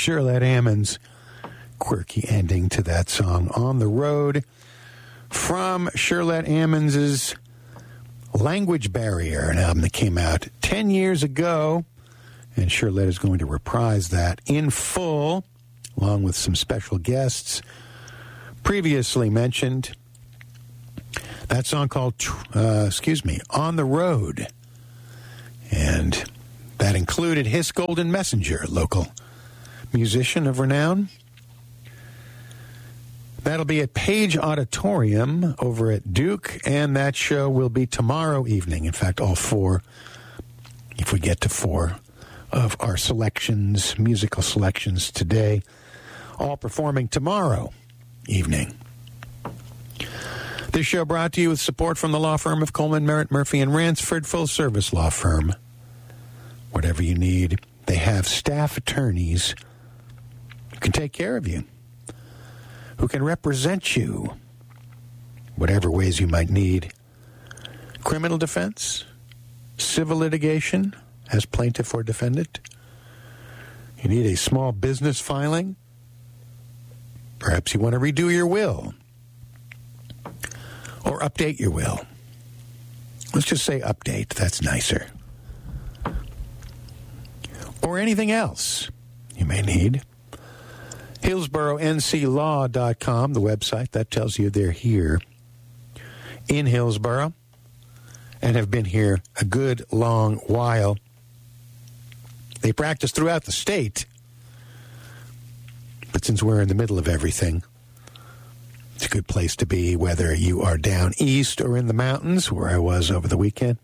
Shirlette Ammons' quirky ending to that song, On the Road, from Shirlette Ammons' Language Barrier, an album that came out 10 years ago, and Shirlette is going to reprise that in full, along with some special guests previously mentioned. That song called, On the Road. And that included Hiss Golden Messenger, local musician of renown. That'll be at Page Auditorium over at Duke, and that show will be tomorrow evening. In fact, all four, if we get to four, of our selections, musical selections today, all performing tomorrow evening. This show brought to you with support from the law firm of Coleman, Merritt, Murphy, and Ransford, full-service law firm. Whatever you need, they have staff attorneys who can take care of you, who can represent you, whatever ways you might need. Criminal defense, civil litigation as plaintiff or defendant. You need a small business filing. Perhaps you want to redo your will or update your will. Let's just say update. That's nicer. Or anything else you may need. HillsboroNClaw.com, the website, that tells you they're here in Hillsboro and have been here a good long while. They practice throughout the state, but since we're in the middle of everything, it's a good place to be, whether you are down east or in the mountains, where I was over the weekend.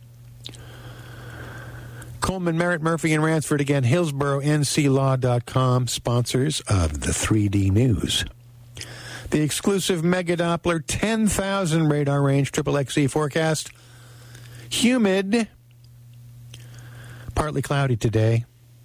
Coleman, Merritt, Murphy, and Ransford, again, HillsboroNClaw.com, sponsors of the 3D News. The exclusive Mega Doppler 10,000 radar range XXXE forecast. Humid. Partly cloudy today.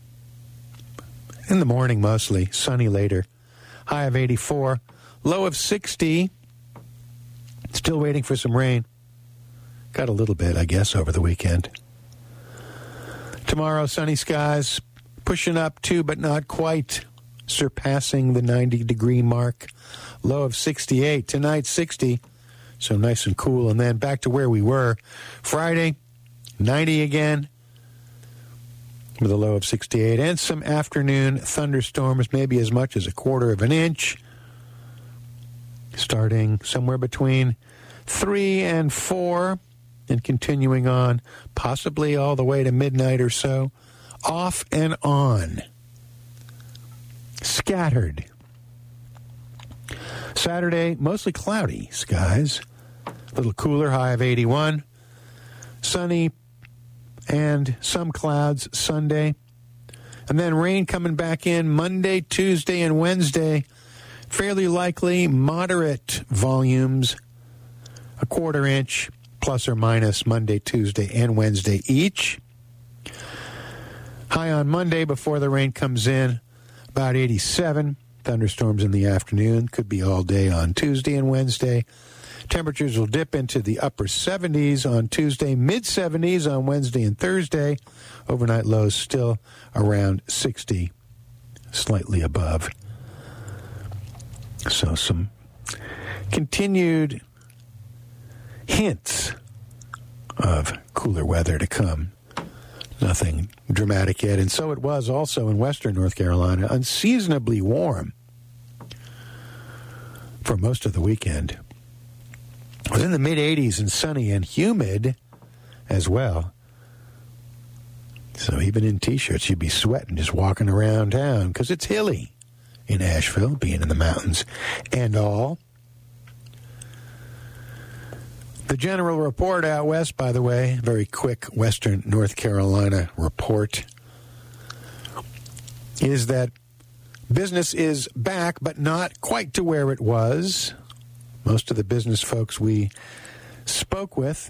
In the morning, mostly. Sunny later. High of 84. Low of 60. Still waiting for some rain. Got a little bit, I guess, over the weekend. Tomorrow, sunny skies, pushing up to, but not quite surpassing the 90-degree mark. Low of 68. Tonight, 60. So nice and cool. And then back to where we were. Friday, 90 again, with a low of 68. And some afternoon thunderstorms, maybe as much as a quarter of an inch, starting somewhere between 3 and 4. And continuing on, possibly all the way to midnight or so, off and on. Scattered. Saturday, mostly cloudy skies. A little cooler, high of 81. Sunny and some clouds Sunday. And then rain coming back in Monday, Tuesday, and Wednesday. Fairly likely moderate volumes, a quarter inch. Plus or minus Monday, Tuesday, and Wednesday each. High on Monday before the rain comes in, about 87. Thunderstorms in the afternoon. Could be all day on Tuesday and Wednesday. Temperatures will dip into the upper 70s on Tuesday, mid-70s on Wednesday and Thursday. Overnight lows still around 60, slightly above. So some continued hints of cooler weather to come. Nothing dramatic yet. And so it was also in western North Carolina, unseasonably warm for most of the weekend. It was in the mid-80s and sunny and humid as well. So even in T-shirts, you'd be sweating just walking around town because it's hilly in Asheville, being in the mountains and all. The general report out west, by the way, very quick western North Carolina report, is that business is back, but not quite to where it was. Most of the business folks we spoke with,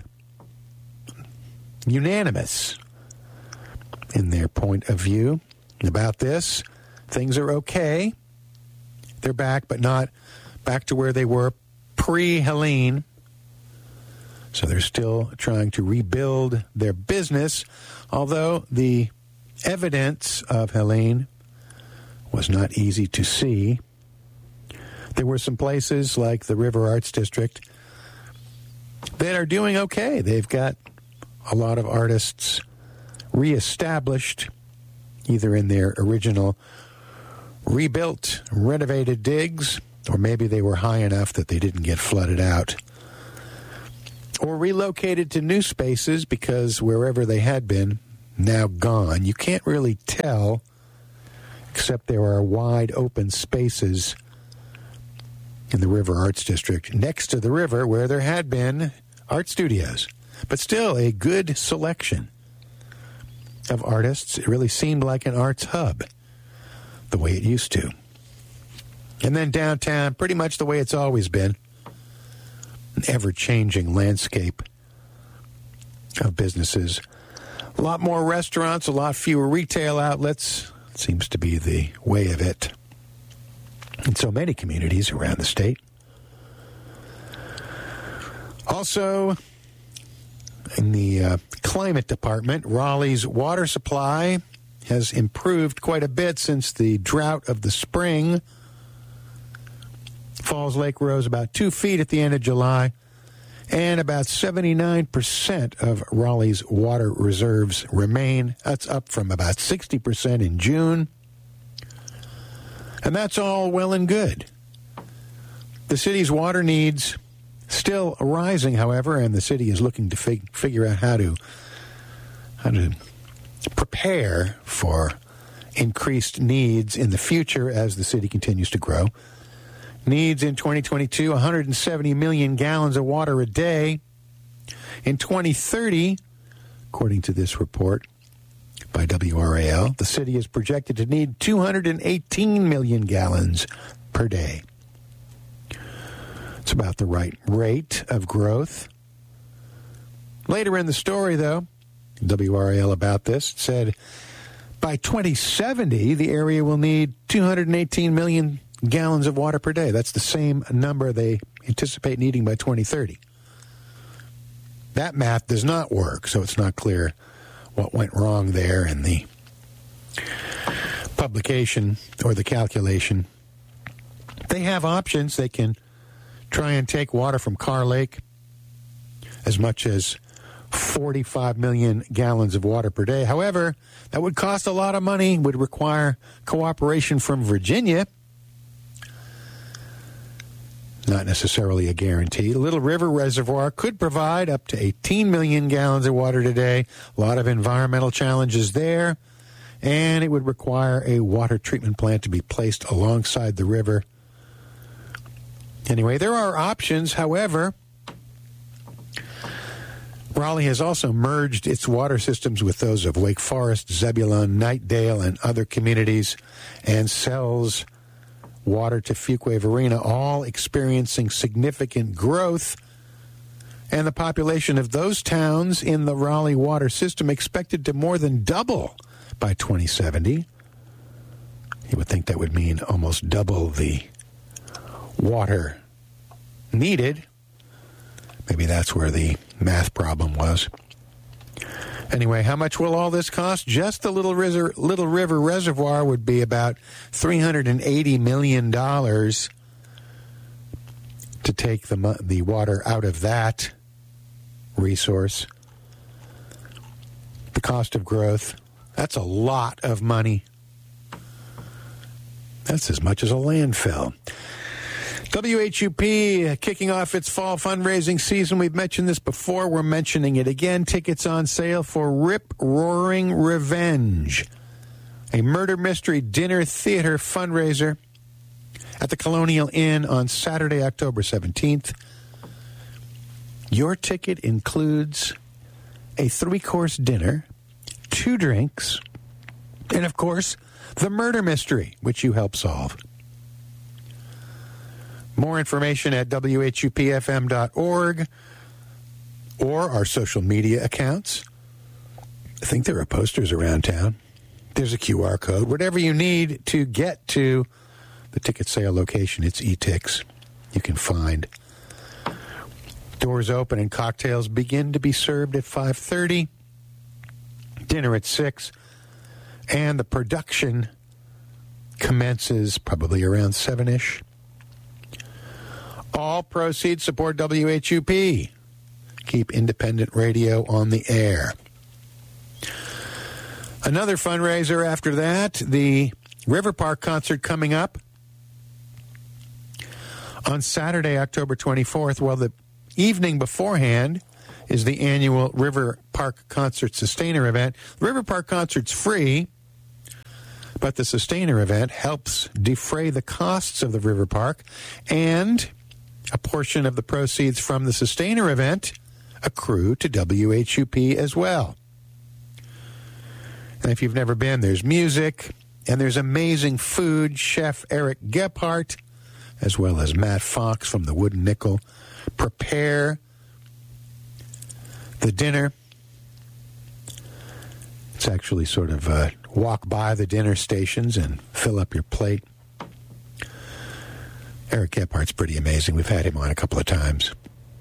unanimous in their point of view about this. Things are okay. They're back, but not back to where they were pre-Helene. So they're still trying to rebuild their business, although the evidence of Helene was not easy to see. There were some places like the River Arts District that are doing okay. They've got a lot of artists reestablished, either in their original rebuilt, renovated digs, or maybe they were high enough that they didn't get flooded out, or relocated to new spaces because wherever they had been, now gone. You can't really tell, except there are wide open spaces in the River Arts District next to the river where there had been art studios. But still, a good selection of artists. It really seemed like an arts hub, the way it used to. And then downtown, pretty much the way it's always been. An ever-changing landscape of businesses. A lot more restaurants, a lot fewer retail outlets. Seems to be the way of it in so many communities around the state. Also, in the climate department, Raleigh's water supply has improved quite a bit since the drought of the spring. Falls Lake rose about 2 feet at the end of July, and about 79% of Raleigh's water reserves remain. That's up from about 60% in June. And that's all well and good. The city's water needs still rising, however, and the city is looking to figure out how to prepare for increased needs in the future as the city continues to grow. Needs in 2022, 170 million gallons of water a day. In 2030, according to this report by WRAL, the city is projected to need 218 million gallons per day. It's about the right rate of growth. Later in the story, though, WRAL about this said by 2070, the area will need 218 million gallons of water per day. That's the same number they anticipate needing by 2030. That math does not work, so it's not clear what went wrong there in the publication or the calculation. They have options. They can try and take water from Carr Lake, as much as 45 million gallons of water per day. However, that would cost a lot of money, would require cooperation from Virginia. Not necessarily a guarantee. Little River Reservoir could provide up to 18 million gallons of water today. A lot of environmental challenges there. And it would require a water treatment plant to be placed alongside the river. Anyway, there are options. However, Raleigh has also merged its water systems with those of Wake Forest, Zebulon, Knightdale, and other communities, and sells water to Fuquay-Varina, all experiencing significant growth. And the population of those towns in the Raleigh water system expected to more than double by 2070. You would think that would mean almost double the water needed. Maybe that's where the math problem was. Anyway, how much will all this cost? Just the Little River Reservoir would be about $380 million to take the water out of that resource. The cost of growth, that's a lot of money. That's as much as a landfill. WHUP kicking off its fall fundraising season. We've mentioned this before. We're mentioning it again. Tickets on sale for Rip Roaring Revenge, a murder mystery dinner theater fundraiser at the Colonial Inn on Saturday, October 17th. Your ticket includes a 3-course dinner, 2 drinks, and, of course, the murder mystery, which you help solve. More information at WHUPFM.org or our social media accounts. I think there are posters around town. There's a QR code. Whatever you need to get to the ticket sale location, it's eTix. You can find. Doors open and cocktails begin to be served at 5:30. Dinner at 6. And the production commences probably around 7-ish. All proceeds support WHUP. Keep independent radio on the air. Another fundraiser after that, the River Park concert coming up on Saturday, October 24th. Well, the evening beforehand is the annual River Park Concert Sustainer event. The River Park Concert's free, but the Sustainer event helps defray the costs of the River Park, and a portion of the proceeds from the Sustainer event accrue to WHUP as well. And if you've never been, there's music, and there's amazing food. Chef Eric Gephardt, as well as Matt Fox from the Wooden Nickel, prepare the dinner. It's actually sort of walk by the dinner stations and fill up your plate. Eric Gephardt's pretty amazing. We've had him on a couple of times.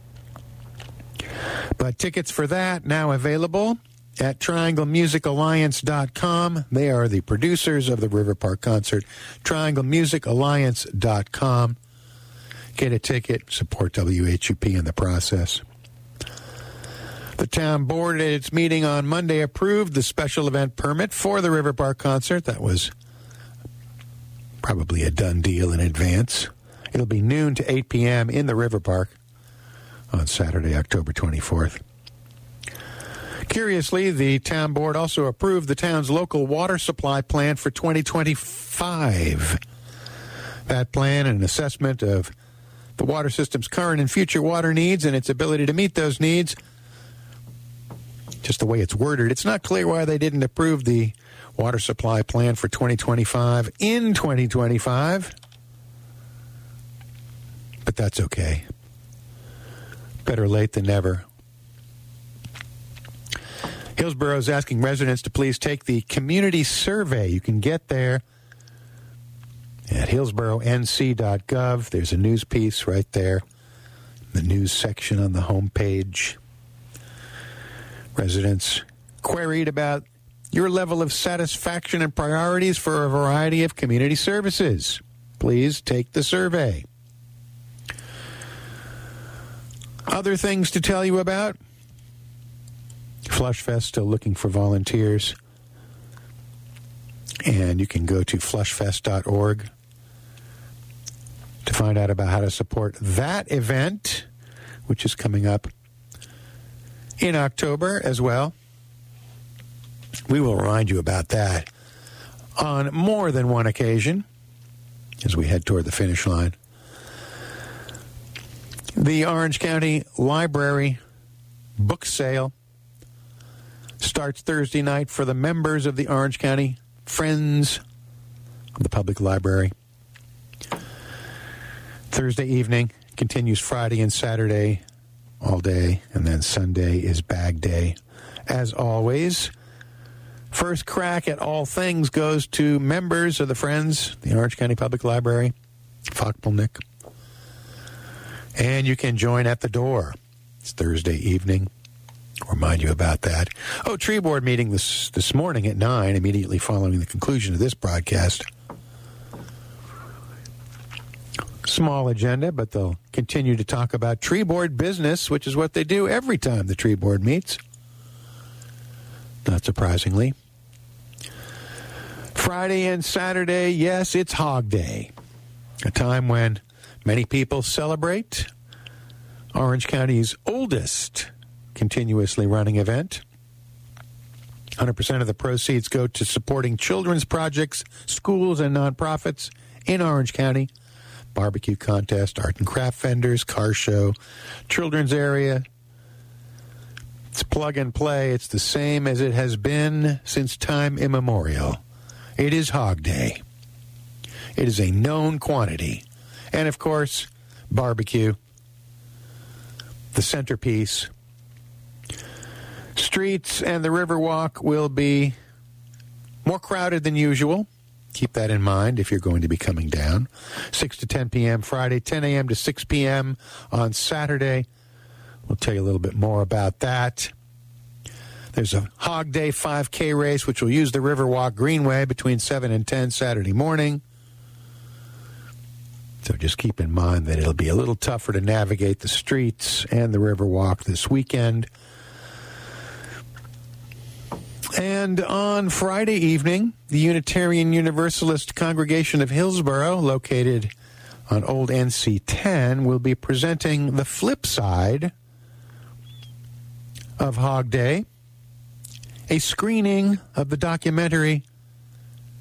But tickets for that now available at TriangleMusicAlliance.com. They are the producers of the River Park concert. TriangleMusicAlliance.com. Get a ticket, support WHUP in the process. The town board at its meeting on Monday approved the special event permit for the River Park concert. That was probably a done deal in advance. It'll be noon to 8 p.m. in the River Park on Saturday, October 24th. Curiously, the town board also approved the town's local water supply plan for 2025. That plan and an assessment of the water system's current and future water needs and its ability to meet those needs. Just the way it's worded, it's not clear why they didn't approve the water supply plan for 2025 in 2025. But that's okay. Better late than never. Hillsborough is asking residents to please take the community survey. You can get there at hillsborougnc.gov. There's a news piece right there, the news section on the homepage. Residents queried about your level of satisfaction and priorities for a variety of community services. Please take the survey. Other things to tell you about. Flushfest still looking for volunteers. And you can go to flushfest.org to find out about how to support that event, which is coming up in October as well. We will remind you about that on more than one occasion as we head toward the finish line. The Orange County Library book sale starts Thursday night for the members of the Orange County Friends of the Public Library. Thursday evening continues Friday and Saturday all day, and then Sunday is bag day. As always, first crack at all things goes to members of the Friends, the Orange County Public Library, Fockpelnick. And you can join at the door. It's Thursday evening. Remind you about that. Oh, tree board meeting this morning at 9, immediately following the conclusion of this broadcast. Small agenda, but they'll continue to talk about tree board business, which is what they do every time the tree board meets. Not surprisingly. Friday and Saturday, yes, it's Hog Day, a time when many people celebrate Orange County's oldest continuously running event. 100% of the proceeds go to supporting children's projects, schools, and nonprofits in Orange County. Barbecue contest, art and craft vendors, car show, children's area. It's plug and play. It's the same as it has been since time immemorial. It is Hog Day. It is a known quantity. And, of course, barbecue, the centerpiece. Streets and the Riverwalk will be more crowded than usual. Keep that in mind if you're going to be coming down. 6 to 10 p.m. Friday, 10 a.m. to 6 p.m. on Saturday. We'll tell you a little bit more about that. There's a Hog Day 5K race, which will use the Riverwalk Greenway between 7 and 10 Saturday morning. So just keep in mind that it'll be a little tougher to navigate the streets and the Riverwalk this weekend. And on Friday evening, the Unitarian Universalist Congregation of Hillsborough, located on Old NC 10, will be presenting the flip side of Hog Day, a screening of the documentary